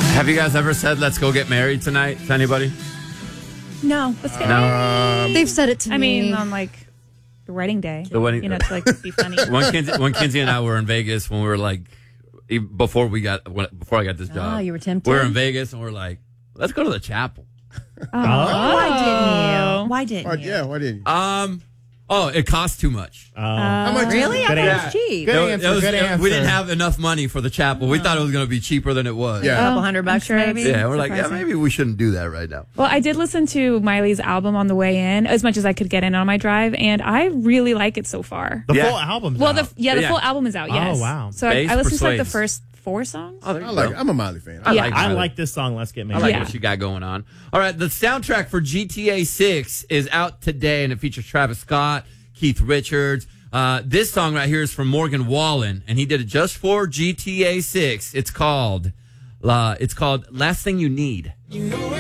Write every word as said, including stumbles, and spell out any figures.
Have you guys ever said, let's go get married tonight to anybody? No, let's get No. They've said it to I me. mean, on like the wedding day. The wedding- You know, to like be funny. When Kinsey, when Kinsey and I were in Vegas, when we were like, even before we got, when, before I got this job. Ah, you were tempted? We were in Vegas and we are like, let's go to the chapel. Why didn't you? Why didn't Why, you? yeah, why didn't you? Um, oh, it cost too much. How much is Really? it? I thought it answer. was cheap. Good It- it answer, was- good it- answer. We didn't have enough money for the chapel. We thought it was going to be cheaper than it was. Yeah. A couple hundred bucks, sure maybe. it's- Yeah, we're like, yeah, Surprising. maybe we shouldn't do that right now. Well, I did listen to Miley's album on the way in, as much as I could get in on my drive, and I really like it so far. The Yeah. full album's Well, out. the yeah, the Yeah. full album is out. Oh, Yes. wow. So I, Bass I listened to like the persuades. first four songs. Oh, there I you like. go. I'm a Miley fan. I Yeah. like I Miley. like this song. Let's get I married. like Yeah. what you got going on. All right, the soundtrack for G T A six is out today, and it features Travis Scott, Keith Richards. Uh, this song right here is from Morgan Wallen, and he did it just for G T A six. It's called, uh, it's called "Last Thing You Need."